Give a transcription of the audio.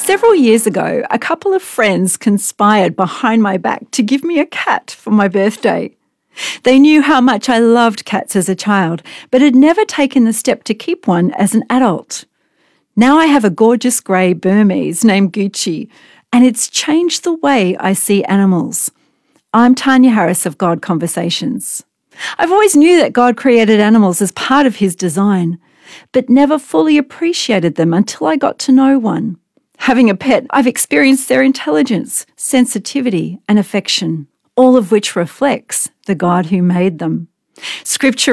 Several years ago, a couple of friends conspired behind my back to give me a cat for my birthday. They knew how much I loved cats as a child, but had never taken the step to keep one as an adult. Now I have a gorgeous grey Burmese named Gucci, and it's changed the way I see animals. I'm Tanya Harris of God Conversations. I've always knew that God created animals as part of his design, but never fully appreciated them until I got to know one. Having a pet, I've experienced their intelligence, sensitivity, and affection, all of which reflects the God who made them. Scripture